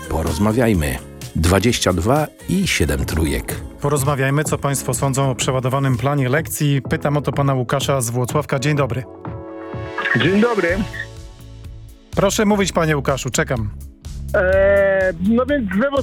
porozmawiajmy. 22 i 7 trójek. Porozmawiajmy, co Państwo sądzą o przeładowanym planie lekcji. Pytam o to pana Łukasza z Włocławka. Dzień dobry. Dzień dobry. Proszę mówić, panie Łukaszu, czekam. No więc